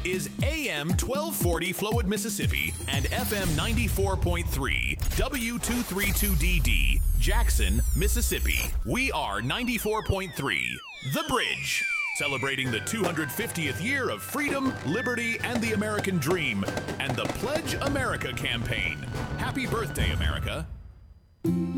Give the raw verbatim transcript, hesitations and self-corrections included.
is A M twelve forty Flowood, Mississippi, and F M ninety-four point three W two thirty-two D D, Jackson, Mississippi. We are ninety-four point three, The Bridge, celebrating the two hundred fiftieth year of freedom, liberty, and the American dream, and the Pledge America campaign. Happy birthday, America.